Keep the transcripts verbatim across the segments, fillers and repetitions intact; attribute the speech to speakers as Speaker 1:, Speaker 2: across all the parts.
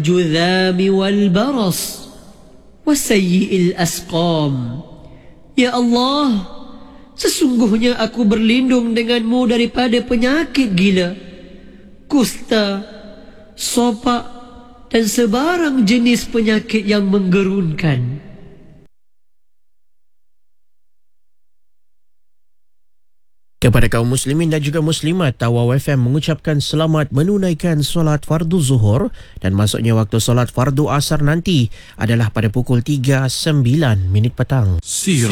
Speaker 1: الجذام والبرص وسيء الأسقام. Ya Allah, sesungguhnya aku berlindung denganmu daripada penyakit gila, kusta, sopak dan sebarang jenis penyakit yang menggerunkan.
Speaker 2: Kepada kaum muslimin dan juga muslimat, Tawau F M mengucapkan selamat menunaikan solat fardu zuhur, dan masuknya waktu solat fardu asar nanti adalah pada pukul tiga sembilan minit petang.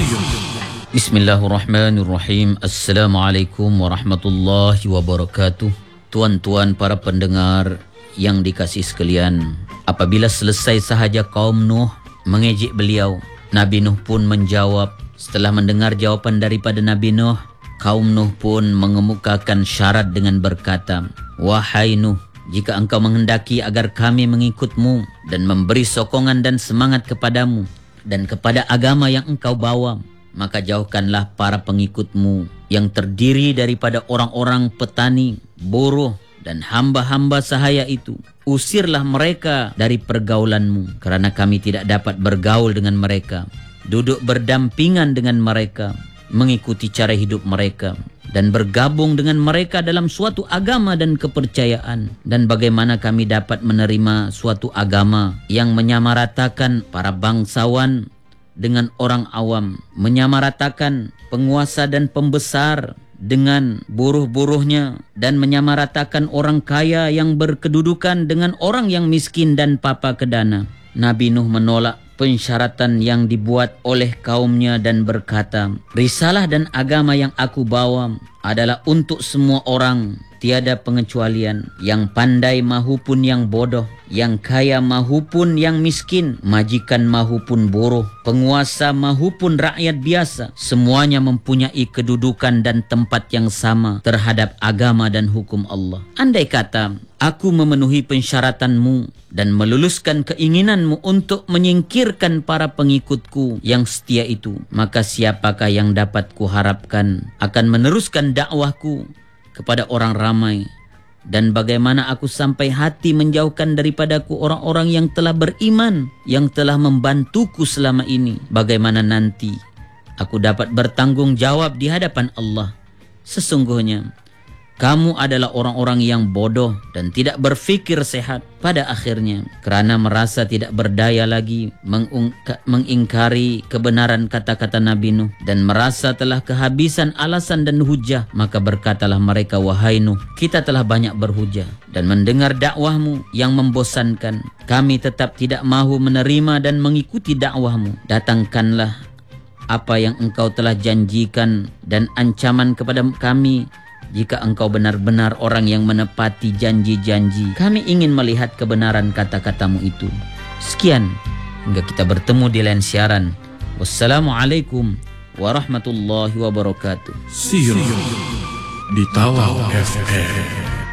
Speaker 3: Bismillahirrahmanirrahim. Assalamualaikum warahmatullahi wabarakatuh. Tuan-tuan para pendengar yang dikasihi sekalian, apabila selesai sahaja kaum Nuh mengejek beliau, Nabi Nuh pun menjawab. Setelah mendengar jawaban daripada Nabi Nuh, kaum Nuh pun mengemukakan syarat dengan berkata, "Wahai Nuh, jika engkau menghendaki agar kami mengikutmu dan memberi sokongan dan semangat kepadamu dan kepada agama yang engkau bawa, maka jauhkanlah para pengikutmu yang terdiri daripada orang-orang petani, buruh dan hamba-hamba sahaya itu. Usirlah mereka dari pergaulanmu, kerana kami tidak dapat bergaul dengan mereka, duduk berdampingan dengan mereka, mengikuti cara hidup mereka dan bergabung dengan mereka dalam suatu agama dan kepercayaan. Dan bagaimana kami dapat menerima suatu agama yang menyamaratakan para bangsawan dengan orang awam, menyamaratakan penguasa dan pembesar dengan buruh-buruhnya, dan menyamaratakan orang kaya yang berkedudukan dengan orang yang miskin dan papa kedana." Nabi Nuh menolak pensyaratan yang dibuat oleh kaumnya dan berkata, "Risalah dan agama yang aku bawa adalah untuk semua orang, tiada pengecualian, yang pandai mahupun yang bodoh, yang kaya mahupun yang miskin, majikan mahupun buruh, penguasa mahupun rakyat biasa, semuanya mempunyai kedudukan dan tempat yang sama terhadap agama dan hukum Allah. Andai kata aku memenuhi pensyaratanmu dan meluluskan keinginanmu untuk menyingkirkan para pengikutku yang setia itu, maka siapakah yang dapat kuharapkan akan meneruskan dakwahku kepada orang ramai? Dan bagaimana aku sampai hati menjauhkan daripadaku orang-orang yang telah beriman, yang telah membantuku selama ini? Bagaimana nanti aku dapat bertanggung jawab di hadapan Allah? Sesungguhnya kamu adalah orang-orang yang bodoh dan tidak berfikir sehat pada akhirnya, kerana merasa tidak berdaya lagi mengingkari kebenaran kata-kata Nabi Nuh dan merasa telah kehabisan alasan dan hujah. Maka berkatalah mereka, "Wahai Nuh, kita telah banyak berhujah dan mendengar dakwahmu yang membosankan. Kami tetap tidak mahu menerima dan mengikuti dakwahmu. Datangkanlah apa yang engkau telah janjikan dan ancaman kepada kami. Jika engkau benar-benar orang yang menepati janji-janji, kami ingin melihat kebenaran kata-katamu itu." Sekian, hingga kita bertemu di lain siaran. Wassalamualaikum warahmatullahi wabarakatuh.
Speaker 4: Sirah di Tawau F M.